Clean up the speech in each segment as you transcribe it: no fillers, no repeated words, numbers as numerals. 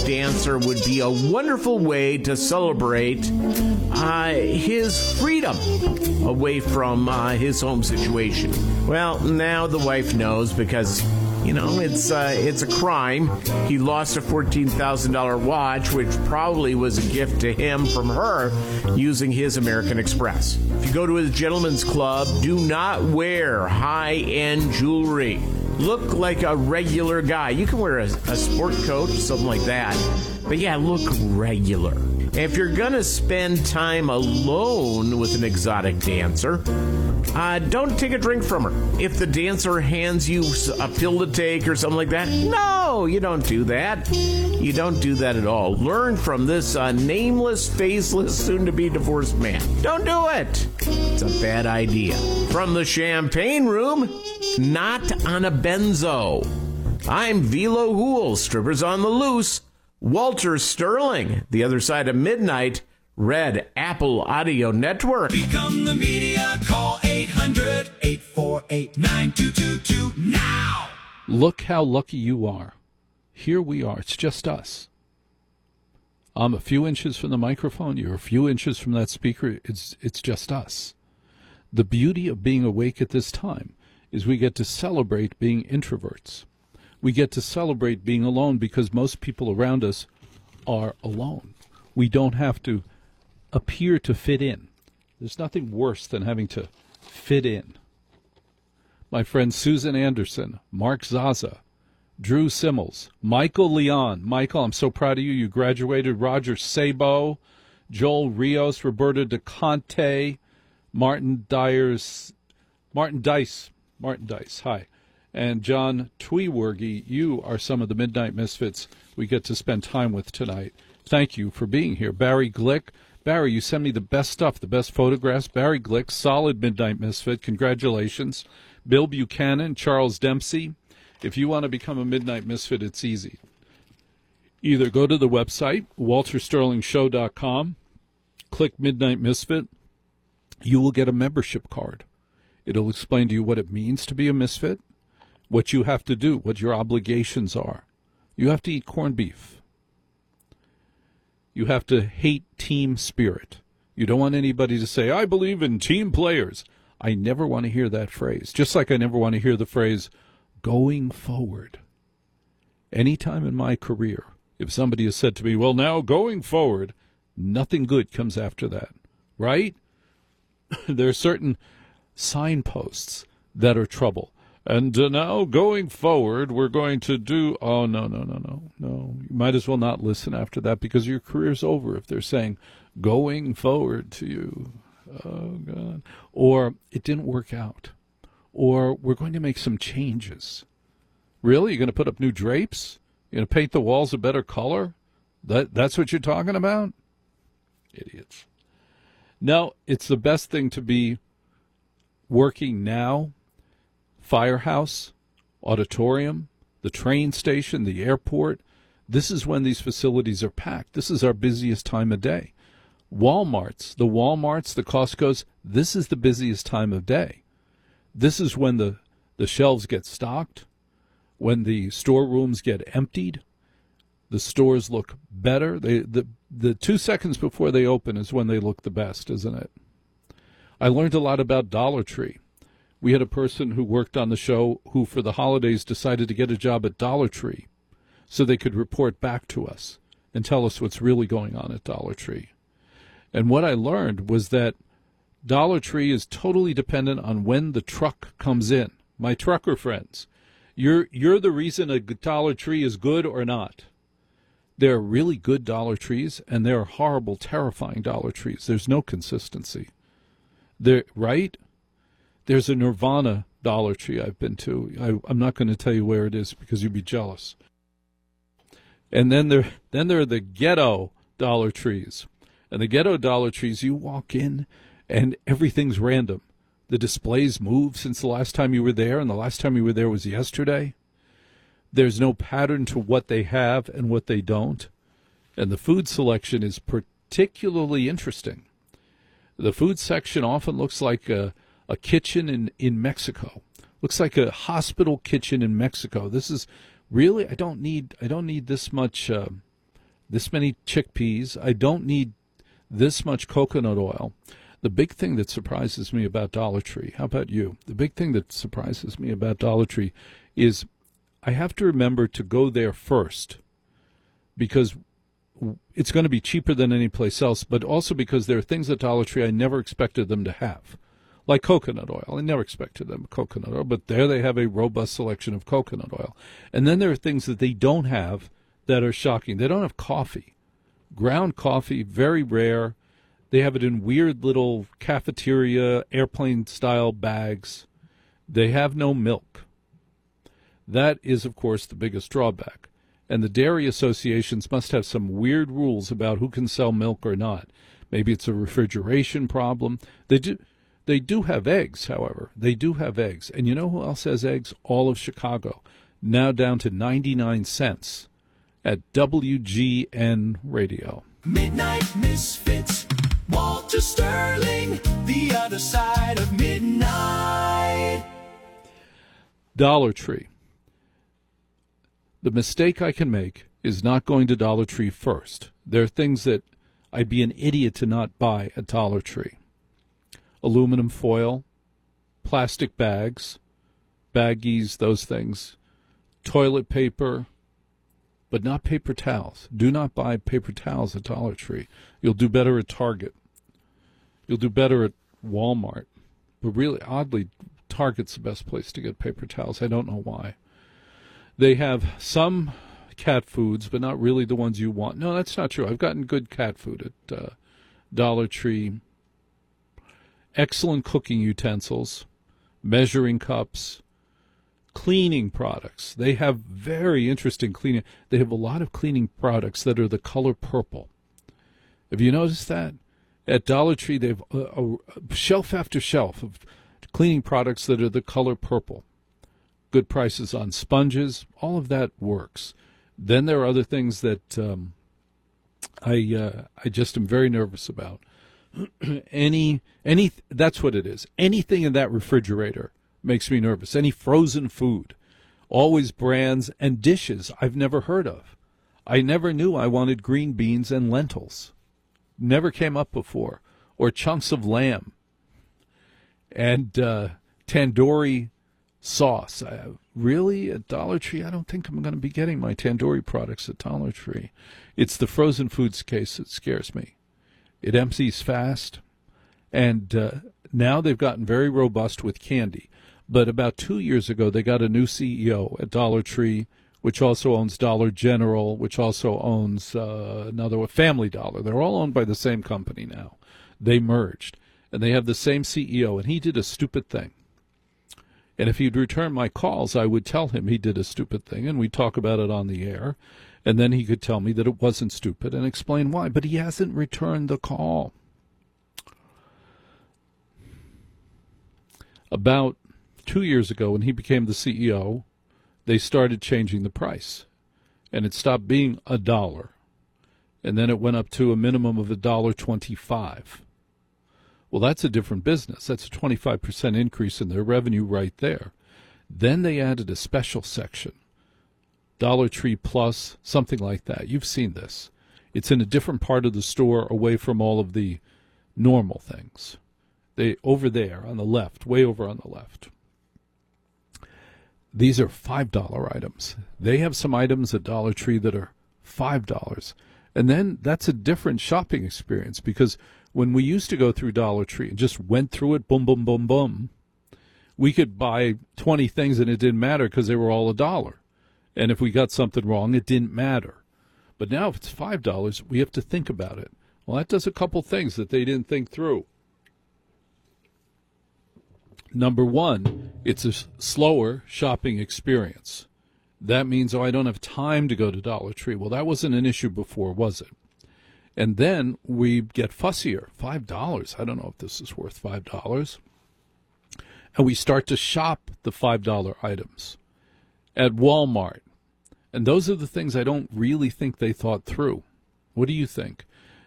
dancer would be a wonderful way to celebrate his freedom away from his home situation. Well, now the wife knows because, it's a crime. He lost a $14,000 watch, which probably was a gift to him from her using his American Express. If you go to his gentleman's club, do not wear high-end jewelry. Look like a regular guy. You can wear a sport coat, something like that. But yeah, look regular. If you're going to spend time alone with an exotic dancer, don't take a drink from her. If the dancer hands you a pill to take or something like that, no, you don't do that. You don't do that at all. Learn from this nameless, faceless, soon-to-be divorced man. Don't do it. It's a bad idea. From the Champagne Room, not on a benzo. I'm Velo Hool, strippers on the loose. Walter Sterling, The Other Side of Midnight, Red Apple Audio Network. Become the media. Call 800-848-9222 now. Look how lucky you are. Here we are. It's just us. I'm a few inches from the microphone. You're a few inches from that speaker. It's just us. The beauty of being awake at this time is we get to celebrate being introverts. We get to celebrate being alone because most people around us are alone. We don't have to appear to fit in. There's nothing worse than having to fit in. My friends Susan Anderson, Mark Zaza, Drew Simmels, Michael Leon. Michael, I'm so proud of you. You graduated. Roger Sabo, Joel Rios, Roberta DeConte, Martin Dice. Hi. And John Tweewergy, you are some of the Midnight Misfits we get to spend time with tonight. Thank you for being here. Barry Glick. Barry, you send me the best stuff, the best photographs. Barry Glick, solid Midnight Misfit. Congratulations. Bill Buchanan, Charles Dempsey. If you want to become a Midnight Misfit, it's easy. Either go to the website, waltersterlingshow.com, click Midnight Misfit. You will get a membership card. It'll explain to you what it means to be a misfit, what you have to do, what your obligations are. You have to eat corned beef. You have to hate team spirit. You don't want anybody to say, I believe in team players. I never want to hear that phrase, just like I never want to hear the phrase, going forward. Anytime in my career, if somebody has said to me, well, now going forward, nothing good comes after that, right? There are certain signposts that are trouble. And now going forward, we're going to do, oh, no. You might as well not listen after that because your career's over if they're saying going forward to you. Oh, God. Or it didn't work out. Or we're going to make some changes. Really? You're going to put up new drapes? You're going to paint the walls a better color? That's what you're talking about? Idiots. No, it's the best thing to be working now. Firehouse, auditorium, the train station, the airport. This is when these facilities are packed. This is our busiest time of day. The Walmarts, the Costcos, this is the busiest time of day. This is when the shelves get stocked, when the storerooms get emptied, the stores look better. The 2 seconds before they open is when they look the best, isn't it? I learned a lot about Dollar Tree. We had a person who worked on the show who, for the holidays, decided to get a job at Dollar Tree so they could report back to us and tell us what's really going on at Dollar Tree. And what I learned was that Dollar Tree is totally dependent on when the truck comes in. My trucker friends, you're the reason a Dollar Tree is good or not. There are really good Dollar Trees, and there are horrible, terrifying Dollar Trees. There's no consistency. Right? There's a Nirvana Dollar Tree I've been to. I'm not going to tell you where it is because you'd be jealous. And then there are the ghetto Dollar Trees. And the ghetto Dollar Trees, you walk in and everything's random. The displays move since the last time you were there, and the last time you were there was yesterday. There's no pattern to what they have and what they don't. And the food selection is particularly interesting. The food section often looks like a kitchen in Mexico. Looks like a hospital kitchen in Mexico. This is really, I don't need this much this many chickpeas. I don't need this much coconut oil. The big thing that surprises me about Dollar Tree, how about you? The big thing that surprises me about Dollar Tree is I have to remember to go there first because it's going to be cheaper than any place else, but also because there are things at Dollar Tree I never expected them to have, like coconut oil. I never expected them coconut oil, but there they have a robust selection of coconut oil. And then there are things that they don't have that are shocking. They don't have coffee. Ground coffee, very rare. They have it in weird little cafeteria, airplane-style bags. They have no milk. That is, of course, the biggest drawback. And the dairy associations must have some weird rules about who can sell milk or not. Maybe it's a refrigeration problem. They do have eggs, however. They do have eggs. And you know who else has eggs? All of Chicago. Now down to 99 cents at WGN Radio. Midnight Misfits, Walter Sterling, the other side of midnight. Dollar Tree. The mistake I can make is not going to Dollar Tree first. There are things that I'd be an idiot to not buy at Dollar Tree. Aluminum foil, plastic bags, baggies, those things, toilet paper, but not paper towels. Do not buy paper towels at Dollar Tree. You'll do better at Target. You'll do better at Walmart. But really, oddly, Target's the best place to get paper towels. I don't know why. They have some cat foods, but not really the ones you want. No, that's not true. I've gotten good cat food at Dollar Tree. Excellent cooking utensils, measuring cups, cleaning products. They have very interesting cleaning. They have a lot of cleaning products that are the color purple. Have you noticed that? At Dollar Tree, they have a shelf after shelf of cleaning products that are the color purple. Good prices on sponges. All of that works. Then there are other things that I just am very nervous about. That's what it is. Anything in that refrigerator makes me nervous. Any frozen food, always brands and dishes I've never heard of. I never knew I wanted green beans and lentils. Never came up before. Or chunks of lamb. And tandoori sauce. Really? At Dollar Tree? I don't think I'm going to be getting my tandoori products at Dollar Tree. It's the frozen foods case that scares me. It empties fast, and now they've gotten very robust with candy. But about 2 years ago, they got a new CEO at Dollar Tree, which also owns Dollar General, which also owns another one, Family Dollar. They're all owned by the same company now. They merged, and they have the same CEO, and he did a stupid thing. And if he'd return my calls, I would tell him he did a stupid thing, and we'd talk about it on the air. And then he could tell me that it wasn't stupid and explain why. But he hasn't returned the call. About 2 years ago, when he became the CEO, they started changing the price. And it stopped being $1. And then it went up to a minimum of $1.25. Well, that's a different business. That's a 25% increase in their revenue right there. Then they added a special section. Dollar Tree Plus, something like that. You've seen this. It's in a different part of the store away from all of the normal things. They over there on the left, way over on the left. These are $5 items. They have some items at Dollar Tree that are $5. And then that's a different shopping experience because when we used to go through Dollar Tree and just went through it, boom, boom, boom, boom, we could buy 20 things and it didn't matter because they were all $1. And if we got something wrong, it didn't matter. But now if it's $5, we have to think about it. Well, that does a couple things that they didn't think through. Number one, it's a slower shopping experience. That means, I don't have time to go to Dollar Tree. Well, that wasn't an issue before, was it? And then we get fussier. $5. I don't know if this is worth $5. And we start to shop the $5 items at Walmart. And those are the things I don't really think they thought through. What do you think?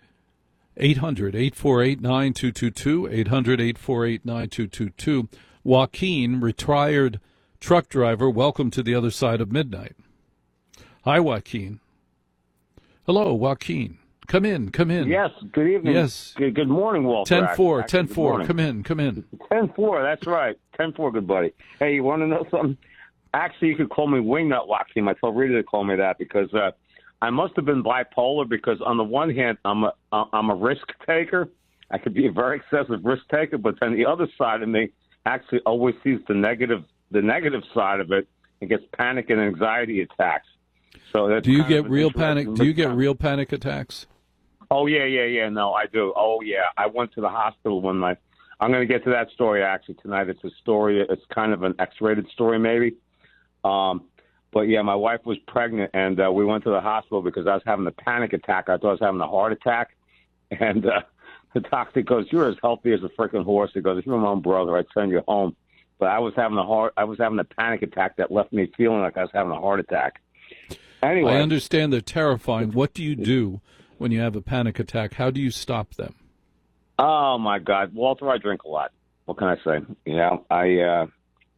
800-848-9222, 800-848-9222. Joaquin, retired truck driver, welcome to the other side of midnight. Hi, Joaquin. Hello, Joaquin. Come in. Yes, good evening. Yes. Good morning, Walter. 10-4, Actually, 10-4. Come in. 10-4, that's right. 10-4, good buddy. Hey, you want to know something? Actually, you could call me Wingnut Joaquin. I told Rita to call me that because I must have been bipolar because on the one hand, I'm a risk taker. I could be a very excessive risk taker, but then the other side of me actually always sees the negative side of it and gets panic and anxiety attacks. So that's Do you get real panic? Do you get real panic attacks? Oh, yeah. No, I do. Oh, yeah. I went to the hospital one night. I'm going to get to that story, actually, tonight. It's a story. It's kind of an X-rated story, maybe. But, yeah, my wife was pregnant, and we went to the hospital because I was having a panic attack. I thought I was having a heart attack. And the doctor goes, "You're as healthy as a freaking horse." He goes, "If you were my own brother, I'd send you home." But I was having a panic attack that left me feeling like I was having a heart attack. Anyway. I understand they're terrifying. What do you do when you have a panic attack? How do you stop them? Oh, my God. Walter, I drink a lot. What can I say? You know, I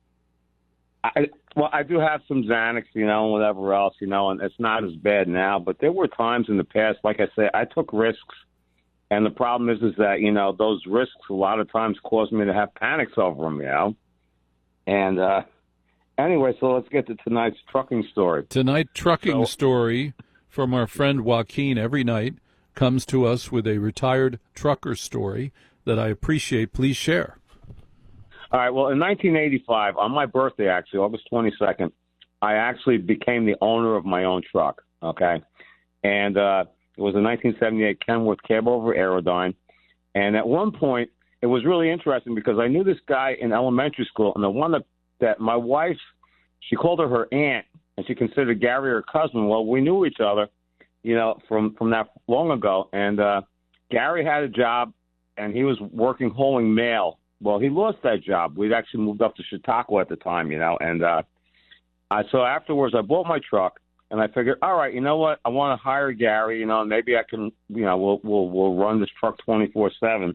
do have some Xanax, you know, and whatever else, you know, and it's not as bad now. But there were times in the past, like I said, I took risks. And the problem is that, you know, those risks a lot of times cause me to have panics over them, you know. And anyway, so let's get to tonight's trucking story. Tonight's trucking story from our friend Joaquin every night comes to us with a retired trucker story that I appreciate. Please share. All right. Well, in 1985, on my birthday, actually, August 22nd, I actually became the owner of my own truck, okay? And it was a 1978 Kenworth cab-over Aerodyne. And at one point, it was really interesting because I knew this guy in elementary school, and the one that my wife, she called her aunt, and she considered Gary her cousin. Well, we knew each other, you know, from that long ago. And Gary had a job, and he was working hauling mail. Well, he lost that job. We'd actually moved up to Chautauqua at the time, you know. And so afterwards, I bought my truck, and I figured, all right, you know what? I want to hire Gary, you know, and maybe I can, you know, we'll run this truck 24/7.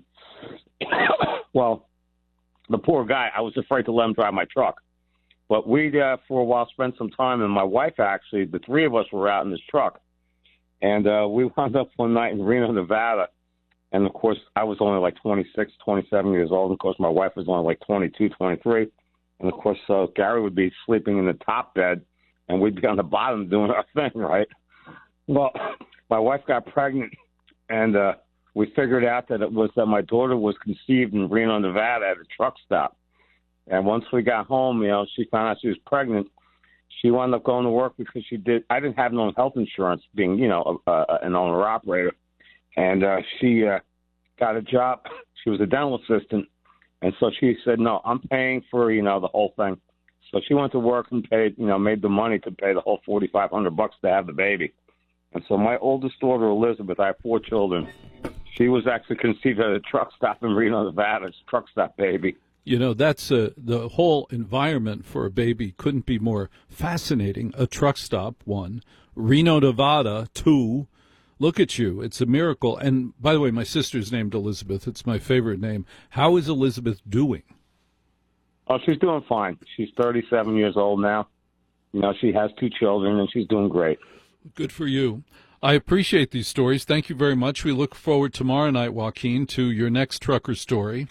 Well, the poor guy, I was afraid to let him drive my truck. But we, for a while, spent some time, and my wife actually, the three of us were out in this truck. And we wound up one night in Reno, Nevada. And, of course, I was only like 26, 27 years old. And, of course, my wife was only like 22, 23. And, of course, Gary would be sleeping in the top bed, and we'd be on the bottom doing our thing, right? Well, my wife got pregnant, and we figured out that it was that my daughter was conceived in Reno, Nevada at a truck stop. And once we got home, you know, she found out she was pregnant. She wound up going to work because I didn't have no health insurance being, you know, an owner-operator. And she got a job. She was a dental assistant. And so she said, no, I'm paying for, you know, the whole thing. So she went to work and paid, you know, made the money to pay the whole $4,500 to have the baby. And so my oldest daughter, Elizabeth, I have 4 children. She was actually conceived at a truck stop in Reno, Nevada. It's a truck stop baby. You know, that's the whole environment for a baby couldn't be more fascinating. A truck stop, 1. Reno, Nevada, 2. Look at you. It's a miracle. And, by the way, my sister's named Elizabeth. It's my favorite name. How is Elizabeth doing? Oh, she's doing fine. She's 37 years old now. You know, she has 2 children, and she's doing great. Good for you. I appreciate these stories. Thank you very much. We look forward tomorrow night, Joaquin, to your next trucker story.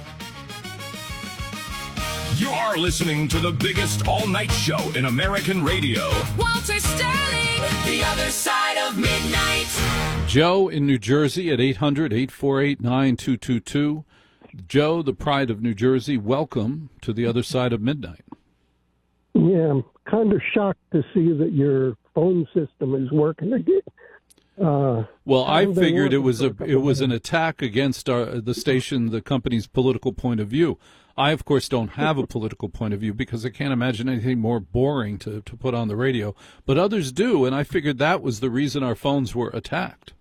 You're listening to the biggest all-night show in American radio. Walter Sterling, the other side of midnight. Joe in New Jersey at 800-848-9222. Joe, the pride of New Jersey, welcome to the other side of midnight. Yeah, I'm kind of shocked to see that your phone system is working again. Well, I figured it was an attack against the station, the company's political point of view. I, of course, don't have a political point of view because I can't imagine anything more boring to put on the radio. But others do, and I figured that was the reason our phones were attacked.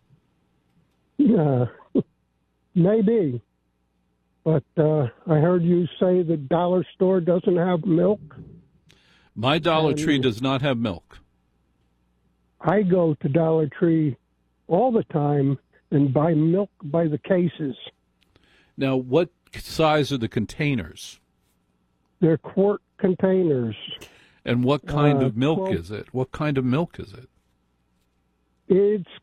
Maybe. But I heard you say the dollar store doesn't have milk. My Dollar Tree does not have milk. I go to Dollar Tree all the time and buy milk by the cases. Now, what size are the containers? They're quart containers. And what kind of milk is it? What kind of milk is it? It's